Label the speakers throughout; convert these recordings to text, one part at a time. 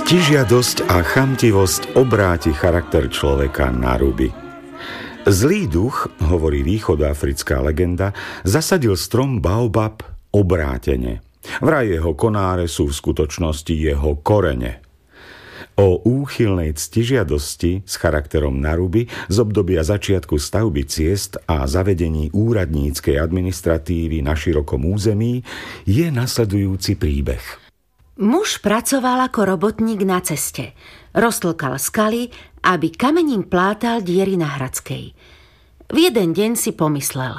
Speaker 1: Ctižiadosť a chamtivosť obráti charakter človeka na ruby. Zlý duch, hovorí východoafrická legenda, zasadil strom baobab obrátene. Vraj jeho konáre sú v skutočnosti jeho korene. O úchylnej ctižiadosti s charakterom na ruby z obdobia začiatku stavby ciest a zavedení úradníckej administratívy na širokom území je nasledujúci príbeh.
Speaker 2: Muž pracoval ako robotník na ceste. Roztlkal skaly, aby kamením plátal diery na Hradskej. V jeden deň si pomyslel: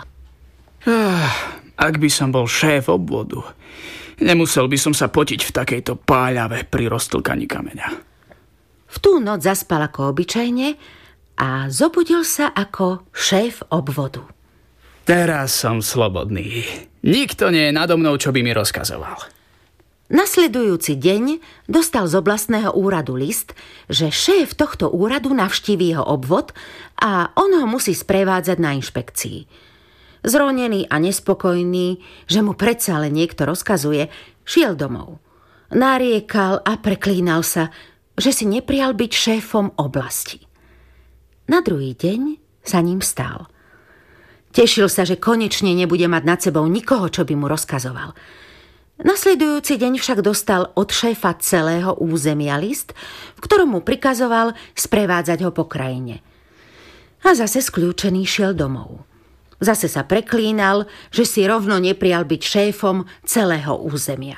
Speaker 3: ak by som bol šéf obvodu, nemusel by som sa potiť v takejto páľave pri roztlkaní kameňa.
Speaker 2: V tú noc zaspal ako obyčajne a zobudil sa ako šéf obvodu.
Speaker 3: Teraz som slobodný. Nikto nie je nado mnou, čo by mi rozkazoval.
Speaker 2: Nasledujúci deň dostal z oblastného úradu list, že šéf tohto úradu navštíví jeho obvod a on ho musí sprevádzať na inšpekcii. Zronený a nespokojný, že mu predsa len niekto rozkazuje, šiel domov. Nariekal a preklínal sa, že si neprial byť šéfom oblasti. Na druhý deň sa ním stal. Tešil sa, že konečne nebude mať nad sebou nikoho, čo by mu rozkazoval. Nasledujúci deň však dostal od šéfa celého územia list, v ktorom mu prikazoval sprevádzať ho po krajine. A zase skľúčený šiel domov. Zase sa preklínal, že si rovno neprial byť šéfom celého územia.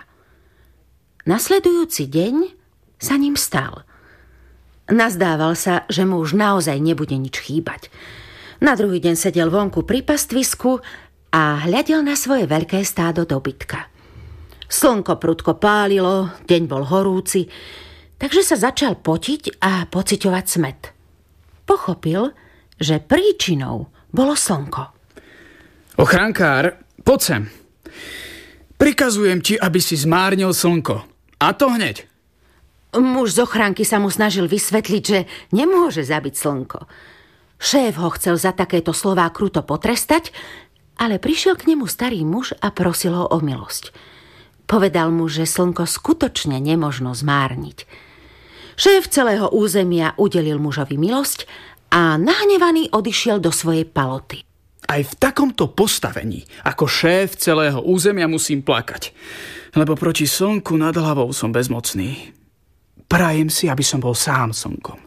Speaker 2: Nasledujúci deň sa ním stal. Nazdával sa, že mu už naozaj nebude nič chýbať. Na druhý deň sedel vonku pri pastvisku a hľadel na svoje veľké stádo dobytka. Slnko prudko pálilo, deň bol horúci, takže sa začal potiť a pociťovať smäd. Pochopil, že príčinou bolo slnko.
Speaker 3: Ochrankár, poď sem. Prikazujem ti, aby si zmárnil slnko. A to hneď.
Speaker 2: Muž z ochránky sa mu snažil vysvetliť, že nemôže zabiť slnko. Šéf ho chcel za takéto slová kruto potrestať, ale prišiel k nemu starý muž a prosil ho o milosť. Povedal mu, že slnko skutočne nemožno zmárniť. Šéf celého územia udelil mužovi milosť a nahnevaný odišiel do svojej paloty.
Speaker 3: Aj v takomto postavení, ako šéf celého územia, musím plakať, lebo proti slnku nad hlavou som bezmocný. Prajem si, aby som bol sám slnkom.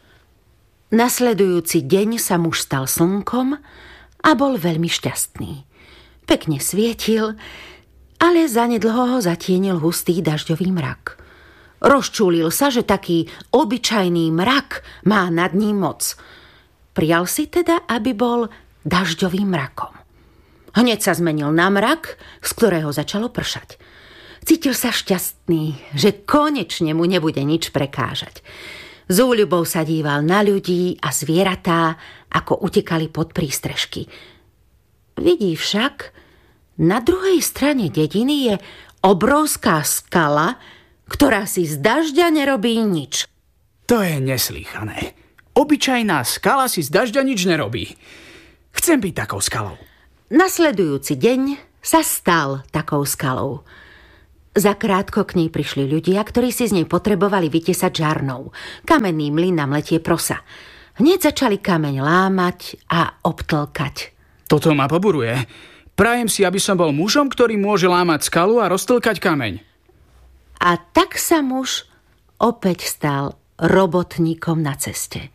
Speaker 2: Nasledujúci deň sa muž stal slnkom a bol veľmi šťastný. Pekne svietil, ale zanedlho ho zatienil hustý dažďový mrak. Rozčúlil sa, že taký obyčajný mrak má nad ním moc. Prijal si teda, aby bol dažďovým mrakom. Hneď sa zmenil na mrak, z ktorého začalo pršať. Cítil sa šťastný, že konečne mu nebude nič prekážať. S úľubou sa díval na ľudí a zvieratá, ako utekali pod prístrežky. Vidí však, na druhej strane dediny je obrovská skala, ktorá si z dažďa nerobí nič.
Speaker 3: To je neslýchané. Obyčajná skala si z dažďa nič nerobí. Chcem byť takou skalou.
Speaker 2: Nasledujúci deň sa stal takou skalou. Zakrátko k nej prišli ľudia, ktorí si z nej potrebovali vytesať žarnou. Kamenný mlyn na mletie prosa. Hneď začali kameň lámať a obtlkať.
Speaker 3: Toto ma poburuje. Prajem si, aby som bol mužom, ktorý môže lámať skalu a roztlkať kameň.
Speaker 2: A tak sa muž opäť stal robotníkom na ceste.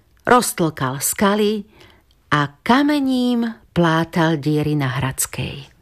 Speaker 2: Roztlkal skaly a kamením plátal diery na Hradskej.